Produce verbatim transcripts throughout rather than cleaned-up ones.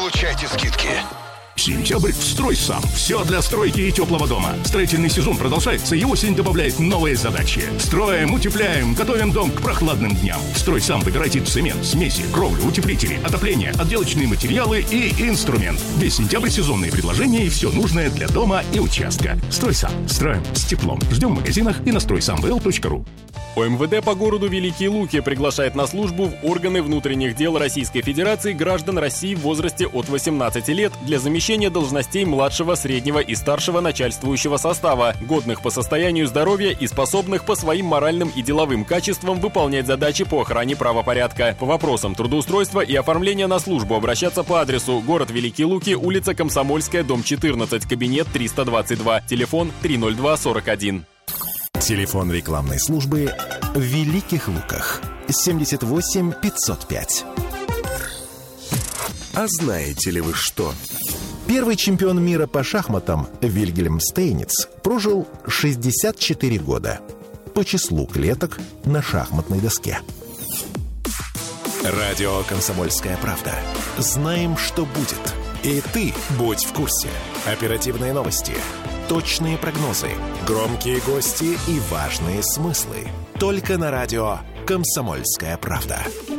Получайте скидки. Сентябрь в «Стройсам». Все для стройки и теплого дома. Строительный сезон продолжается, и осень добавляет новые задачи. Строим, утепляем, готовим дом к прохладным дням. «Стройсам» выбирайте цемент, смеси, кровлю, утеплители, отопление, отделочные материалы и инструмент. Весь сентябрь сезонные предложения и все нужное для дома и участка. «Стройсам». Строим с теплом. Ждем в магазинах и на стройсам вэ эл точка ру. ОМВД по городу Великие Луки приглашает на службу в органы внутренних дел Российской Федерации граждан России в возрасте от восемнадцати лет для замещения должностей младшего, среднего и старшего начальствующего состава, годных по состоянию здоровья и способных по своим моральным и деловым качествам выполнять задачи по охране правопорядка. По вопросам трудоустройства и оформления на службу обращаться по адресу: город Великие Луки, улица Комсомольская, дом четырнадцать, кабинет триста двадцать два, телефон три ноль два сорок один. Телефон рекламной службы в Великих Луках семьдесят восемь пятьсот пять. А знаете ли вы что? Первый чемпион мира по шахматам Вильгельм Стейниц прожил шестьдесят четыре года по числу клеток на шахматной доске. Радио «Комсомольская правда». Знаем, что будет. И ты будь в курсе. Оперативные новости, точные прогнозы, громкие гости и важные смыслы. Только на радио «Комсомольская правда».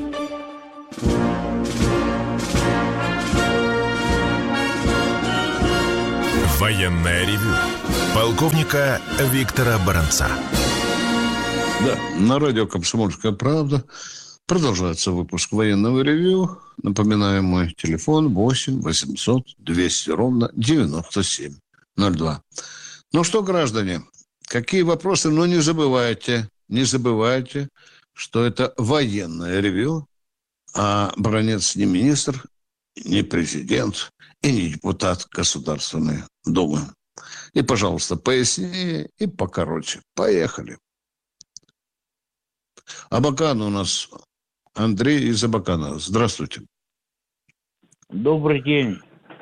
Военное ревю полковника Виктора Баранца. Да, на радио «Комсомольская правда» продолжается выпуск военного ревью. Напоминаю, мой телефон восемь восемьсот двести ровно девяносто семь ноль два. Ну что, граждане, какие вопросы? Но не забывайте, не забывайте, что это военное ревью, а Баранец не министр, не президент и не депутат Государственной Думы. И, пожалуйста, пояснее и покороче. Поехали. Абакан у нас Андрей из Абакана. Здравствуйте. Добрый день.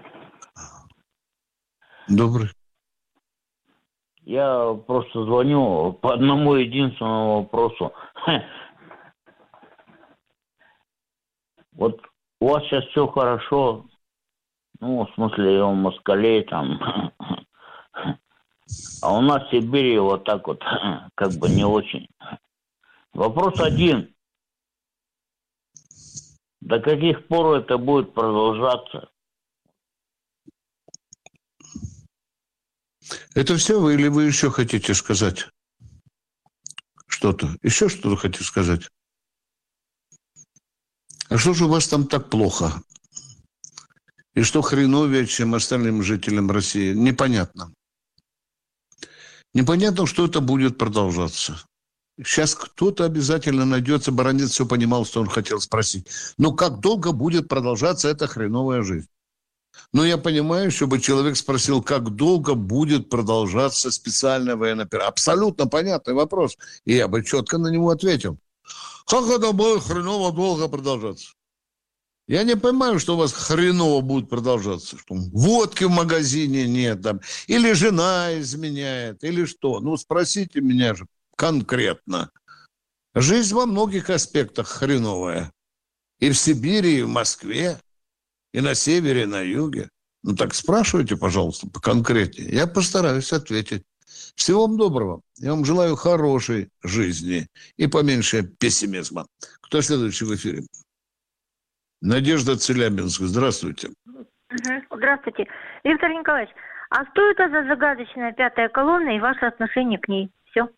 Добрый. Я просто звоню по одному единственному вопросу. Вот у вас сейчас все хорошо. Ну, в смысле, у москалей там. А у нас в Сибири вот так вот, как бы не очень. Вопрос один. До каких пор это будет продолжаться? Это все вы или вы еще хотите сказать что-то? Еще что-то хотите сказать? А что же у вас там так плохо? И что хреновее, чем остальным жителям России? Непонятно. Непонятно, что это будет продолжаться. Сейчас кто-то обязательно найдется. Баранец все понимал, что он хотел спросить. Но как долго будет продолжаться эта хреновая жизнь? Но я понимаю, чтобы человек спросил, как долго будет продолжаться специальная военная операция. Абсолютно понятный вопрос. И я бы четко на него ответил. Как это будет хреново долго продолжаться? Я не понимаю, что у вас хреново будет продолжаться. Что водки в магазине нет, там, или жена изменяет, или что. Ну, спросите меня же конкретно. Жизнь во многих аспектах хреновая. И в Сибири, и в Москве, и на севере, и на юге. Ну, так спрашивайте, пожалуйста, поконкретнее. Я постараюсь ответить. Всего вам доброго. Я вам желаю хорошей жизни и поменьше пессимизма. Кто следующий в эфире? Надежда, Челябинск. Здравствуйте. Здравствуйте. Виктор Николаевич, а что это за загадочная пятая колонна и ваше отношение к ней? Все.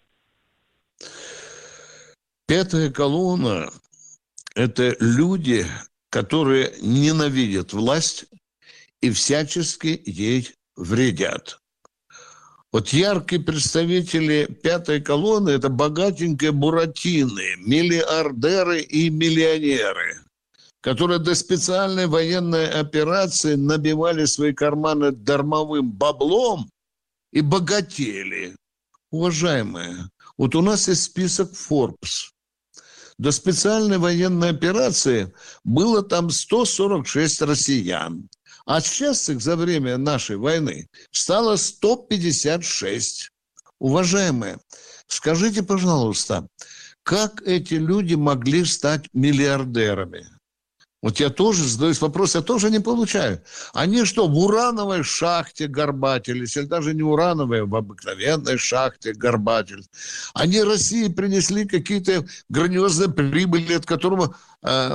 Пятая колонна – это люди, которые ненавидят власть и всячески ей вредят. Вот яркие представители пятой колонны – это богатенькие буратины, миллиардеры и миллионеры, которые до специальной военной операции набивали свои карманы дармовым баблом и богатели. Уважаемые, вот у нас есть список Forbes. До специальной военной операции было там сто сорок шесть россиян. А сейчас их за время нашей войны стало сто пятьдесят шесть. Уважаемые, скажите, пожалуйста, как эти люди могли стать миллиардерами? Вот я тоже задаюсь вопрос, я тоже не получаю. Они что, в урановой шахте горбатились, или даже не урановой, в обыкновенной шахте горбатились? Они России принесли какие-то грандиозные прибыли, от которого э,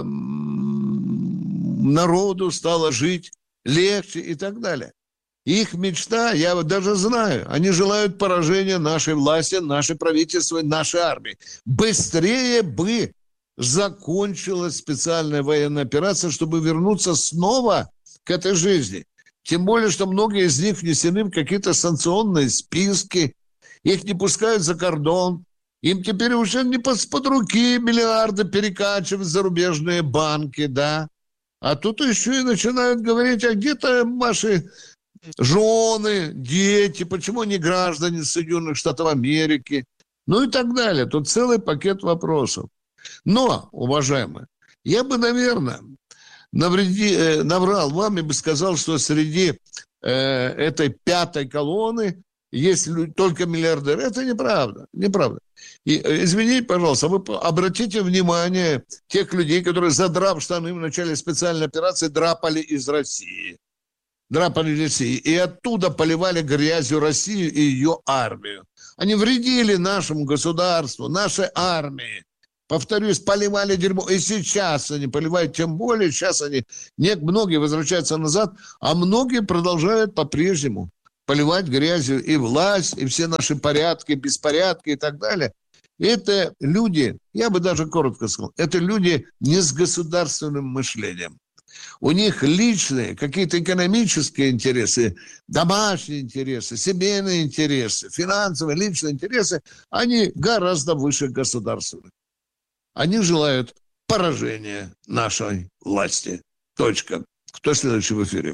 народу стало жить легче и так далее. Их мечта, я вот даже знаю, они желают поражения нашей власти, нашей правительства, нашей армии. Быстрее бы закончилась специальная военная операция, чтобы вернуться снова к этой жизни. Тем более, что многие из них внесены в какие-то санкционные списки, их не пускают за кордон, им теперь уже не под руки миллиарды перекачивать в зарубежные банки, да. А тут еще и начинают говорить, а где-то ваши жены, дети, почему не граждане Соединенных Штатов Америки, ну и так далее. Тут целый пакет вопросов. Но, уважаемые, я бы, наверное, навреди, э, наврал вам и бы сказал, что среди э, этой пятой колонны есть люди, только миллиардеры. Это неправда, неправда. И, э, извините, пожалуйста, вы обратите внимание тех людей, которые, задрав штаны в начале специальной операции, драпали из России. Драпали из России. И оттуда поливали грязью Россию и ее армию. Они вредили нашему государству, нашей армии. Повторюсь, поливали дерьмо. И сейчас они поливают, тем более, сейчас они, не, многие возвращаются назад, а многие продолжают по-прежнему поливать грязью и власть, и все наши порядки, беспорядки и так далее. Это люди, я бы даже коротко сказал, это люди не с государственным мышлением. У них личные, какие-то экономические интересы, домашние интересы, семейные интересы, финансовые, личные интересы, они гораздо выше государственных. Они желают поражения нашей власти. Точка. Кто следующий в эфире?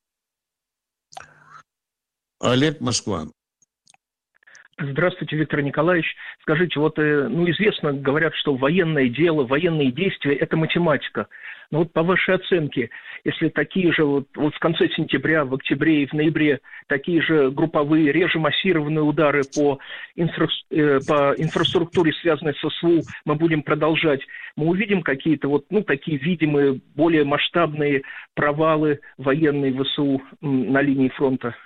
Олег, Москва. Здравствуйте, Виктор Николаевич. Скажите, вот, ну, известно, говорят, что военное дело, военные действия – это математика. Но вот по вашей оценке, если такие же вот, вот в конце сентября, в октябре и в ноябре такие же групповые, реже массированные удары по, инфра, э, по инфраструктуре, связанной с СВУ, мы будем продолжать, мы увидим какие-то вот, ну, такие видимые, более масштабные провалы военной ВСУ на линии фронта?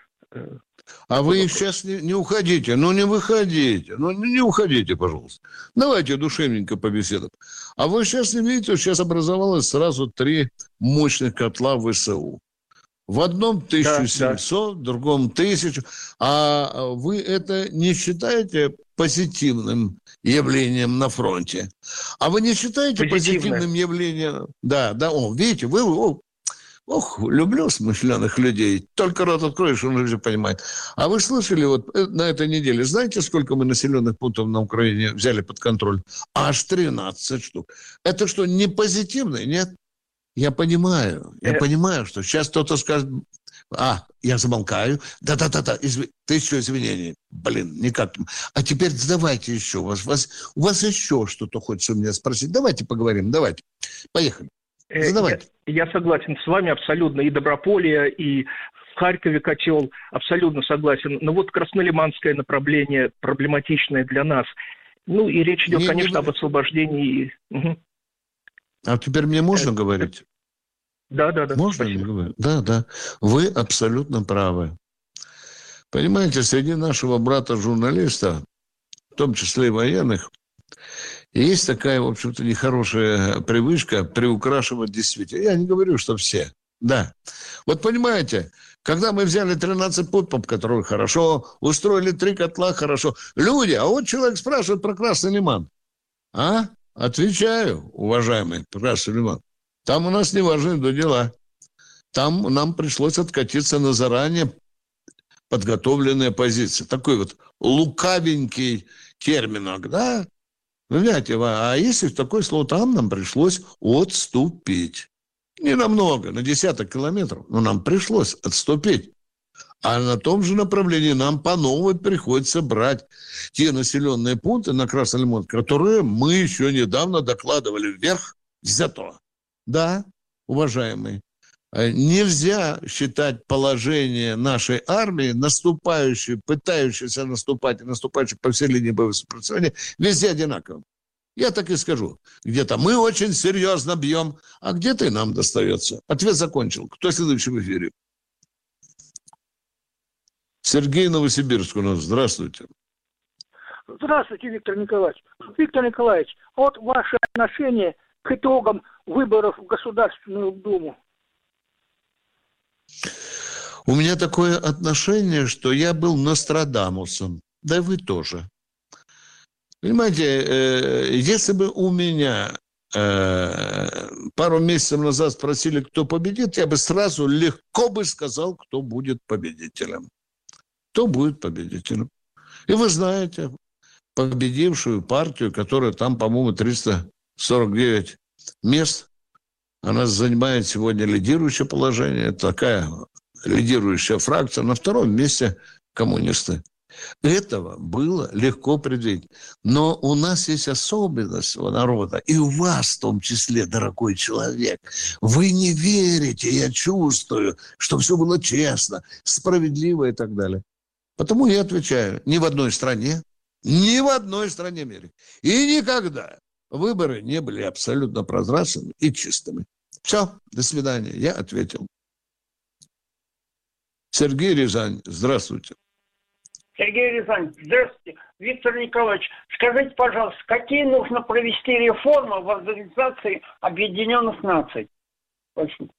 А вы сейчас не, не уходите, ну не выходите, ну не, не уходите, пожалуйста. Давайте душевненько побеседуем. А вы сейчас не видите, сейчас образовалось сразу три мощных котла ВСУ. В одном тысяча семьсот, да, да. В другом тысячу. А вы это не считаете позитивным явлением на фронте? А вы не считаете Позитивное. позитивным явлением? Да, да, о, видите, вы... О, ох, люблю смышленых людей. Только рот откроешь, он уже понимает. А вы слышали вот на этой неделе, знаете, сколько мы населенных пунктов на Украине взяли под контроль? Аж тринадцать штук. Это что, не позитивно? Нет? Я понимаю. Я э... понимаю, что сейчас кто-то скажет... А, я замолкаю. Да-да-да-да. Изв... Тысячу извинений. Блин, никак. А теперь давайте еще. У вас, у вас, у вас еще что-то хочется у меня спросить? Давайте поговорим. Давайте. Поехали. Я, я согласен с вами абсолютно. И Доброполье, и в Харькове котел. Абсолютно согласен. Но вот Краснолиманское направление проблематичное для нас. Ну и речь идет, не, конечно, не... об освобождении. Угу. А теперь мне можно это, говорить? Да, да, да. Можно мне говорить? Да, да. Вы абсолютно правы. Понимаете, среди нашего брата-журналиста, в том числе и военных, есть такая, в общем-то, нехорошая привычка приукрашивать действительно. Я не говорю, что все. Да. Вот понимаете, когда мы взяли тринадцать пунктов, которые хорошо, устроили три котла хорошо. Люди, а вот человек спрашивает про Красный Лиман. А? Отвечаю, уважаемый Красный Лиман. Там у нас не важны дела. Там нам пришлось откатиться на заранее подготовленные позиции. Такой вот лукавенький терминок, да? Вы знаете, а если такое слово, там нам пришлось отступить. Не намного, на десяток километров, но нам пришлось отступить. А на том же направлении нам по новой приходится брать те населенные пункты на Красный Лиман, которые мы еще недавно докладывали вверх взято. Да, уважаемые, нельзя считать положение нашей армии, наступающей, пытающейся наступать и наступающей по всей линии боевого сопротивления, везде одинаковым. Я так и скажу. Где-то мы очень серьезно бьем, а где-то и нам достается. Ответ закончил. Кто следующий в эфире? Сергей, Новосибирск у нас. Здравствуйте. Здравствуйте, Виктор Николаевич. Виктор Николаевич, вот ваше отношение к итогам выборов в Государственную Думу. У меня такое отношение, что я был Нострадамусом. Да и вы тоже. Понимаете, э, если бы у меня э, пару месяцев назад спросили, кто победит, я бы сразу легко бы сказал, кто будет победителем. Кто будет победителем. И вы знаете победившую партию, которая там, по-моему, триста сорок девять мест. Она занимает сегодня лидирующее положение. Такая лидирующая фракция. На втором месте коммунисты. Этого было легко предвидеть. Но у нас есть особенность у народа, и у вас в том числе, дорогой человек. Вы не верите, я чувствую, что все было честно, справедливо и так далее. Потому я отвечаю, ни в одной стране, ни в одной стране мира. И никогда выборы не были абсолютно прозрачными и чистыми. Все, до свидания, я ответил. Сергей, Рязань, здравствуйте. Сергей Рязань, здравствуйте. Виктор Николаевич, скажите, пожалуйста, какие нужно провести реформы в Организации Объединенных Наций? Спасибо.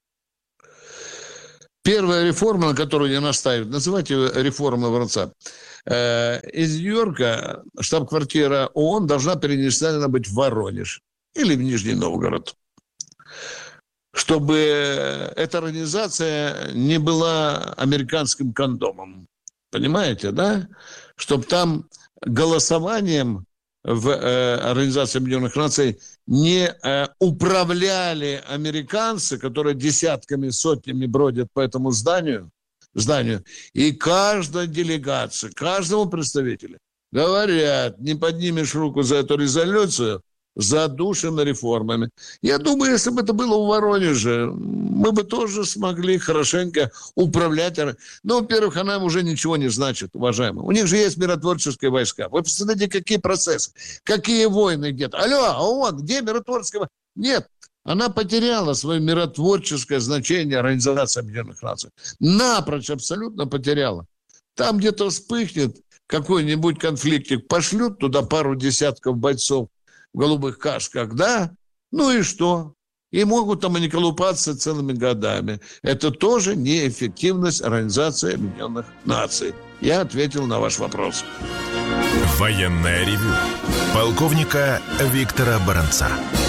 Первая реформа, на которую я настаиваю, называйте ее реформой ВРЦ. Из Нью-Йорка штаб-квартира ООН должна перенесена быть в Воронеж или в Нижний Новгород. Чтобы эта организация не была американским кондомом. Понимаете, да? Чтобы там голосованием в э, Организации Объединенных Наций не э, управляли американцы, которые десятками, сотнями бродят по этому зданию, зданию, и каждой делегации, каждому представителю говорят, не поднимешь руку за эту резолюцию, задушены реформами. Я думаю, если бы это было в Воронеже, мы бы тоже смогли хорошенько управлять. Ну, во-первых, она уже ничего не значит, уважаемые. У них же есть миротворческие войска. Вы посмотрите, какие процессы, какие войны где-то. Алло, а вот где миротворческие войска? Нет, она потеряла свое миротворческое значение Организации Объединенных Наций. Напрочь абсолютно потеряла. Там где-то вспыхнет какой-нибудь конфликтик, пошлют туда пару десятков бойцов в голубых кашках, да? Ну и что? И могут там и не колупаться целыми годами. Это тоже неэффективность Организации Объединенных Наций. Я ответил на ваш вопрос. Военное ревю полковника Виктора Баранца.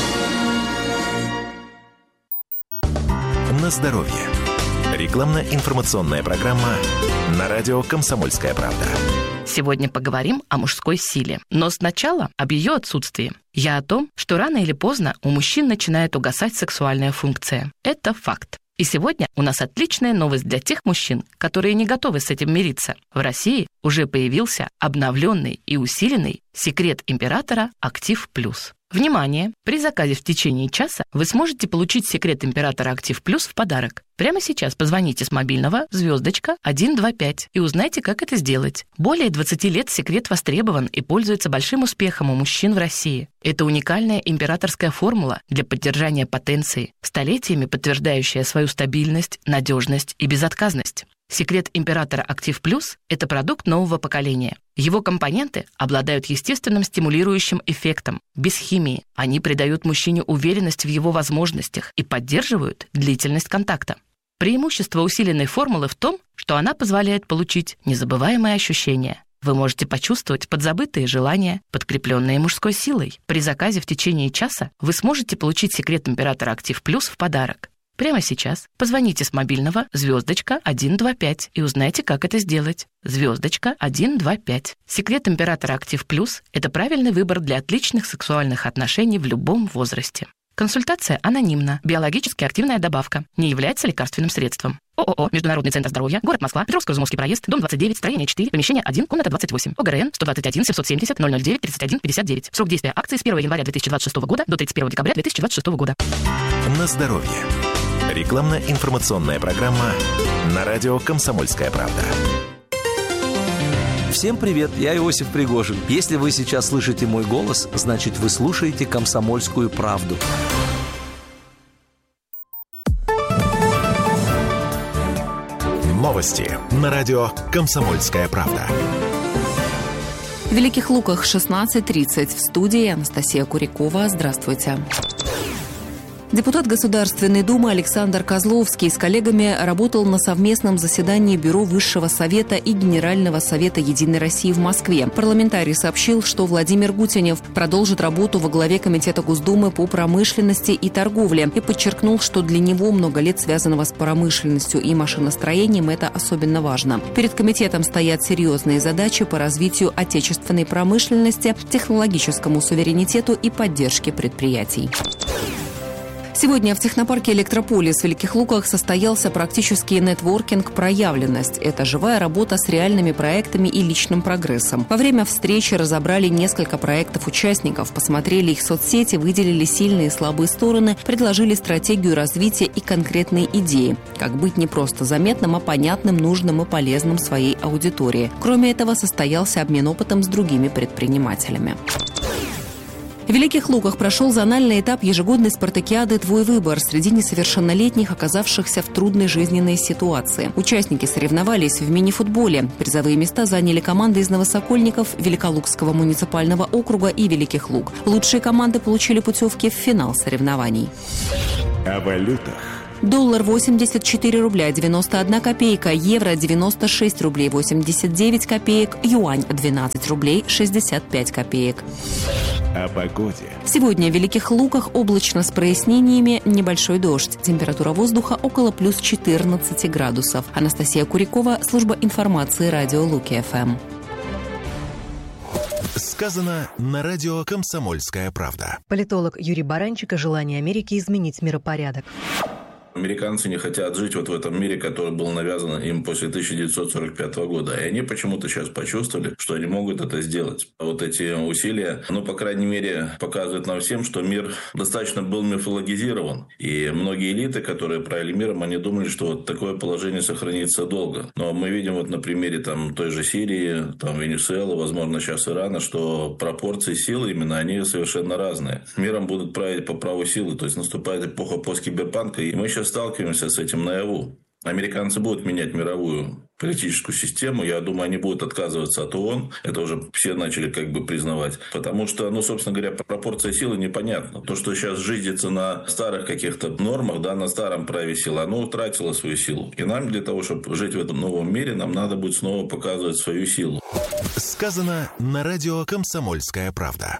На здоровье. Рекламно-информационная программа на радио «Комсомольская правда». Сегодня поговорим о мужской силе. Но сначала об ее отсутствии. Я о том, что рано или поздно у мужчин начинает угасать сексуальная функция. Это факт. И сегодня у нас отличная новость для тех мужчин, которые не готовы с этим мириться. В России уже появился обновленный и усиленный секрет императора «Актив Плюс». Внимание! При заказе в течение часа вы сможете получить секрет императора «Актив Плюс» в подарок. Прямо сейчас позвоните с мобильного звездочка один два пять и узнайте, как это сделать. Более двадцати лет секрет востребован и пользуется большим успехом у мужчин в России. Это уникальная императорская формула для поддержания потенции, столетиями подтверждающая свою стабильность, надежность и безотказность. Секрет императора «Актив Плюс» – это продукт нового поколения. Его компоненты обладают естественным стимулирующим эффектом, без химии. Они придают мужчине уверенность в его возможностях и поддерживают длительность контакта. Преимущество усиленной формулы в том, что она позволяет получить незабываемые ощущения. Вы можете почувствовать подзабытые желания, подкрепленные мужской силой. При заказе в течение часа вы сможете получить секрет императора «Актив Плюс» в подарок. Прямо сейчас позвоните с мобильного звездочка один два пять и узнайте, как это сделать. Звездочка один два пять. Секрет императора «Актив Плюс» – это правильный выбор для отличных сексуальных отношений в любом возрасте. Консультация анонимна. Биологически активная добавка. Не является лекарственным средством. ООО «Международный центр здоровья», город Москва, Петровско-Изумовский проезд, дом двадцать девять, строение четыре, помещение один, комната двадцать восемь. ОГРН сто двадцать один семьсот семьдесят ноль ноль девять тридцать один пятьдесят девять. Срок действия акции с первого января две тысячи двадцать шестого года до тридцать первого декабря две тысячи двадцать шестого года. На здоровье. Рекламно-информационная программа на радио «Комсомольская правда». Всем привет, я Иосиф Пригожин. Если вы сейчас слышите мой голос, значит, вы слушаете «Комсомольскую правду». Новости на радио «Комсомольская правда». В Великих Луках шестнадцать тридцать. В студии Анастасия Курякова. Здравствуйте. Депутат Государственной Думы Александр Козловский с коллегами работал на совместном заседании Бюро Высшего Совета и Генерального Совета Единой России в Москве. Парламентарий сообщил, что Владимир Гутенев продолжит работу во главе Комитета Госдумы по промышленности и торговле и подчеркнул, что для него много лет связанного с промышленностью и машиностроением это особенно важно. Перед комитетом стоят серьезные задачи по развитию отечественной промышленности, технологическому суверенитету и поддержке предприятий. Сегодня в технопарке «Электрополис» в Великих Луках состоялся практический нетворкинг «Проявленность». Это живая работа с реальными проектами и личным прогрессом. Во время встречи разобрали несколько проектов участников, посмотрели их соцсети, выделили сильные и слабые стороны, предложили стратегию развития и конкретные идеи. Как быть не просто заметным, а понятным, нужным и полезным своей аудитории. Кроме этого, состоялся обмен опытом с другими предпринимателями. В Великих Луках прошел зональный этап ежегодной спартакиады «Твой выбор» среди несовершеннолетних, оказавшихся в трудной жизненной ситуации. Участники соревновались в мини-футболе. Призовые места заняли команды из Новосокольников, Великолукского муниципального округа и Великих Лук. Лучшие команды получили путевки в финал соревнований. О валютах. Доллар восемьдесят четыре рубля девяносто одна копейка, евро девяносто шесть рублей восемьдесят девять копеек, юань двенадцать рублей шестьдесят пять копеек. О погоде. Сегодня в Великих Луках облачно с прояснениями, небольшой дождь. Температура воздуха около плюс четырнадцать градусов. Анастасия Курякова, служба информации радио Луки-ФМ. Сказано на радио «Комсомольская правда». Политолог Юрий Баранчик о желании Америки изменить миропорядок. Американцы не хотят жить вот в этом мире, который был навязан им после тысяча девятьсот сорок пятого года. И они почему-то сейчас почувствовали, что они могут это сделать. Вот эти усилия, ну, по крайней мере, показывают нам всем, что мир достаточно был мифологизирован. И многие элиты, которые правили миром, они думали, что вот такое положение сохранится долго. Но мы видим вот на примере там, той же Сирии, там, Венесуэлы, возможно, сейчас Ирана, что пропорции силы именно, они совершенно разные. Миром будут править по праву силы. То есть наступает эпоха посткиберпанка, и мы сейчас сталкиваемся с этим наяву. Американцы будут менять мировую политическую систему. Я думаю, они будут отказываться от ООН. Это уже все начали как бы признавать. Потому что, ну, собственно говоря, пропорция силы непонятна. То, что сейчас жизнится на старых каких-то нормах, да, на старом праве силы, оно утратило свою силу. И нам для того, чтобы жить в этом новом мире, нам надо будет снова показывать свою силу. Сказано на радио «Комсомольская правда».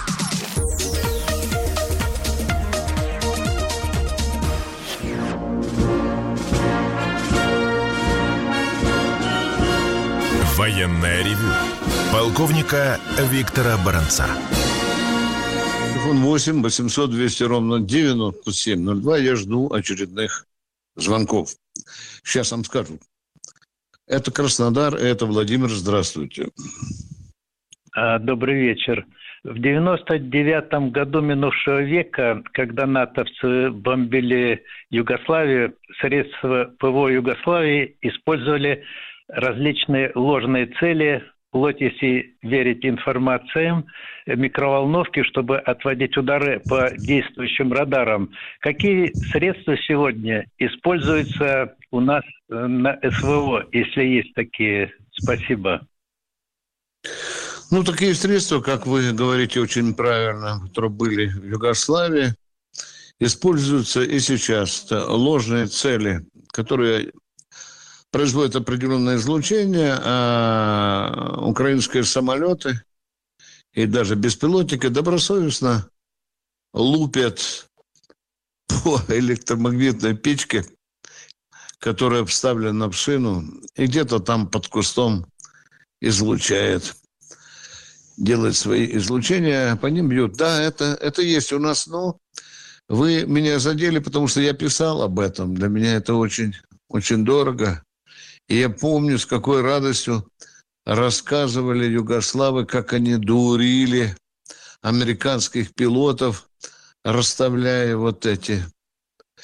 Военное ревю полковника Виктора Баранца. Телефон восемь восемьсот двести ровно девяносто семь ноль два. Я жду очередных звонков. Сейчас вам скажу. Это Краснодар, это Владимир. Здравствуйте. Добрый вечер. В девяносто девятом году минувшего века, когда натовцы бомбили Югославию, средства ПВО Югославии использовали различные ложные цели, вплоть, если верить информациям, микроволновки, чтобы отводить удары по действующим радарам. Какие средства сегодня используются у нас на СВО, если есть такие? Спасибо. Ну, такие средства, как вы говорите очень правильно, которые были в Югославии, используются и сейчас. Это ложные цели, которые производят определенное излучение, а украинские самолеты и даже беспилотники добросовестно лупят по электромагнитной печке, которая вставлена в шину, и где-то там под кустом излучает, делает свои излучения, по ним бьют. Да, это, это есть у нас, но вы меня задели, потому что я писал об этом. Для меня это очень, очень дорого. И я помню, с какой радостью рассказывали югославы, как они дурили американских пилотов, расставляя вот эти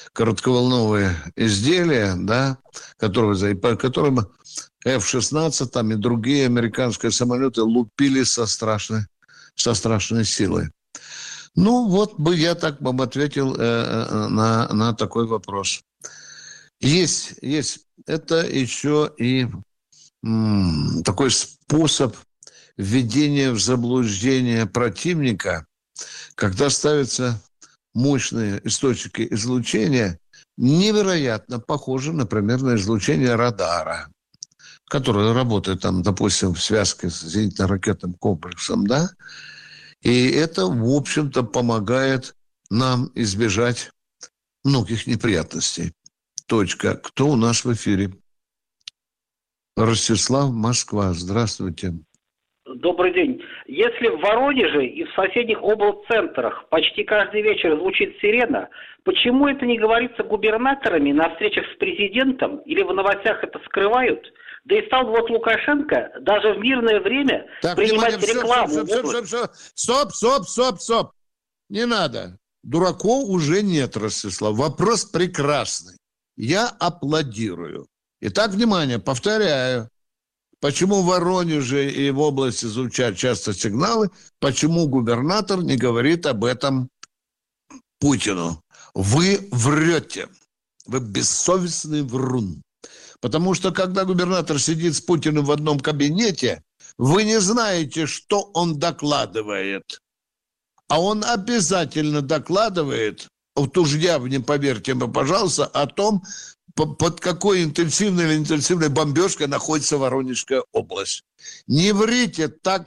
коротковолновые изделия, да, которые, по которым эф шестнадцать там, и другие американские самолеты лупили со страшной, со страшной силой. Ну, вот бы я так бы ответил э, на, на такой вопрос. Есть, есть. Это еще и м, такой способ введения в заблуждение противника, когда ставятся мощные источники излучения, невероятно похожи, например, на излучение радара, которое работает, там, допустим, в связке с зенитно-ракетным комплексом, да, и это, в общем-то, помогает нам избежать многих неприятностей. Точка. Кто у нас в эфире? Ростислав, Москва. Здравствуйте. Добрый день. Если в Воронеже и в соседних облцентрах почти каждый вечер звучит сирена, почему это не говорится губернаторами на встречах с президентом или в новостях это скрывают? Да и стал вот Лукашенко даже в мирное время так, принимать внимание, рекламу. Все, все, все, все, все. Стоп, стоп, стоп, стоп. Не надо. Дураков уже нет, Ростислав. Вопрос прекрасный. Я аплодирую. Итак, внимание, повторяю. Почему в Воронеже и в области звучат часто сигналы? Почему губернатор не говорит об этом Путину? Вы врете. Вы бессовестный врун. Потому что, когда губернатор сидит с Путиным в одном кабинете, вы не знаете, что он докладывает. А он обязательно докладывает, вот уж явно, поверьте мне, пожалуйста, о том, под какой интенсивной или интенсивной бомбежкой находится Воронежская область. Не врите так,